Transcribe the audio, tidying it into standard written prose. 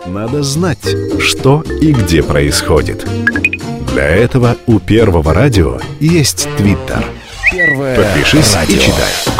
Надо знать, что и где происходит. Для этого у Первого радио есть Твиттер. Подпишись и читай.